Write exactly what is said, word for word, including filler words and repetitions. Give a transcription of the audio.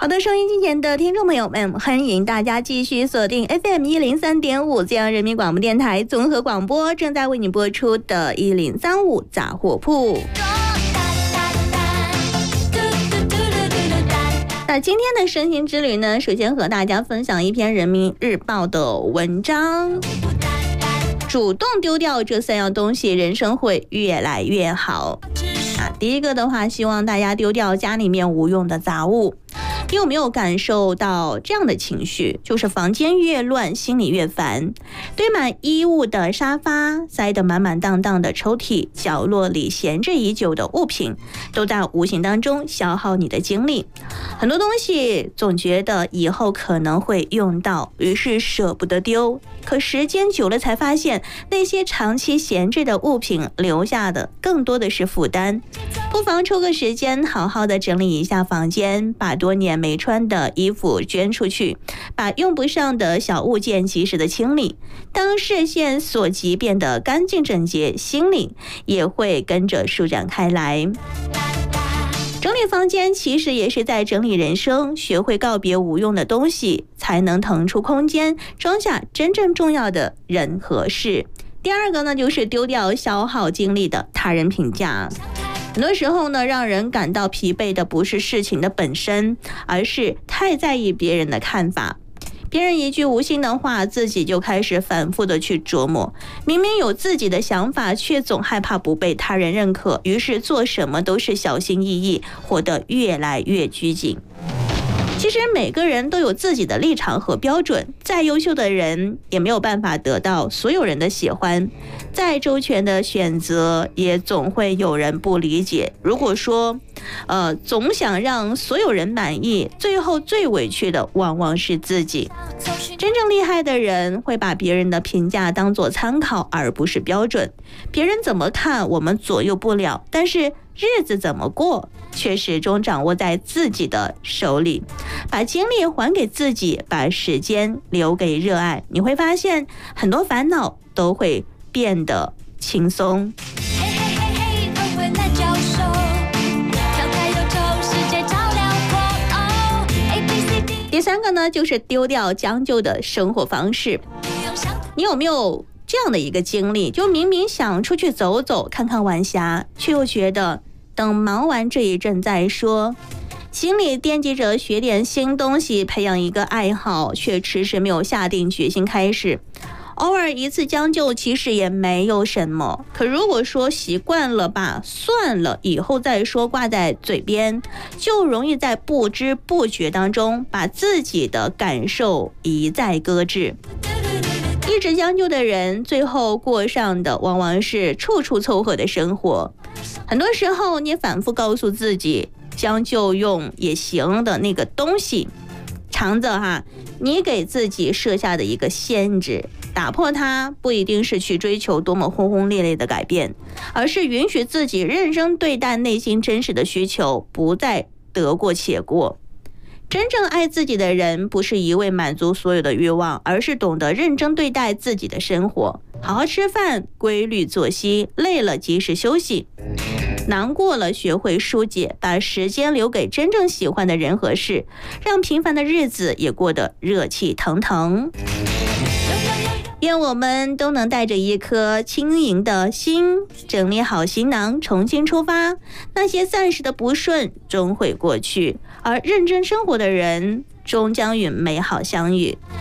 好的，收音机前的听众朋友们，欢迎大家继续锁定 F M 一零三点五，这样人民广播电台综合广播正在为你播出的一零三五杂货铺。那今天的身心之旅呢，首先和大家分享一篇人民日报的文章，主动丢掉这三样东西，人生会越来越好。啊，第一个的话，希望大家丢掉家里面无用的杂物。你有没有感受到这样的情绪？就是房间越乱，心里越烦。堆满衣物的沙发，塞得满满当当的抽屉，角落里闲置已久的物品，都在无形当中消耗你的精力。很多东西总觉得以后可能会用到，于是舍不得丢。可时间久了才发现，那些长期闲置的物品留下的更多的是负担。不妨抽个时间，好好的整理一下房间，把多年没穿的衣服捐出去，把用不上的小物件及时的清理。当视线所及变得干净整洁，心里也会跟着舒展开来。整理房间其实也是在整理人生，学会告别无用的东西，才能腾出空间，装下真正重要的人和事。第二个呢，就是丢掉消耗精力的他人评价。很多时候呢，让人感到疲惫的不是事情的本身，而是太在意别人的看法。别人一句无心的话，自己就开始反复的去琢磨。明明有自己的想法，却总害怕不被他人认可，于是做什么都是小心翼翼，活得越来越拘谨。其实每个人都有自己的立场和标准，再优秀的人也没有办法得到所有人的喜欢，再周全的选择也总会有人不理解。如果说呃，总想让所有人满意，最后最委屈的往往是自己。真正厉害的人会把别人的评价当作参考，而不是标准。别人怎么看我们左右不了，但是日子怎么过却始终掌握在自己的手里。把精力还给自己，把时间留给热爱，你会发现很多烦恼都会变得轻松。第三个呢，就是丢掉将就的生活方式。你有没有这样的一个经历，就明明想出去走走看看晚霞，却又觉得等忙完这一阵再说，心里惦记着学点新东西，培养一个爱好，却迟迟没有下定决心开始。偶尔一次将就其实也没有什么，可如果说习惯了吧，算了，以后再说挂在嘴边，就容易在不知不觉当中把自己的感受一再搁置。一直将就的人，最后过上的往往是处处凑合的生活。很多时候你反复告诉自己将就用也行的那个东西，肠子哈，你给自己设下的一个限制，打破它不一定是去追求多么轰轰烈烈的改变，而是允许自己认真对待内心真实的需求，不再得过且过。真正爱自己的人，不是一味满足所有的欲望，而是懂得认真对待自己的生活，好好吃饭，规律作息，累了及时休息，难过了学会疏解，把时间留给真正喜欢的人和事，让平凡的日子也过得热气腾腾。愿我们都能带着一颗轻盈的心，整理好行囊，重新出发。那些暂时的不顺终会过去，而认真生活的人终将与美好相遇。